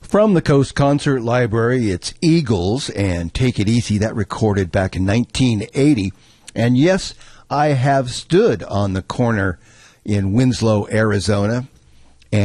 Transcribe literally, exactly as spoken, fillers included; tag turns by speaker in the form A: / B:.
A: From the Coast Concert Library, it's Eagles and Take It Easy, that recorded back in nineteen eighty. And yes, I have stood on the corner in Winslow, Arizona,